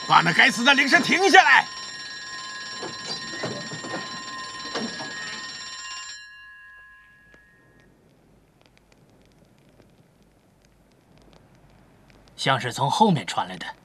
把那该死的铃声停下来！ 像是从后面传来的。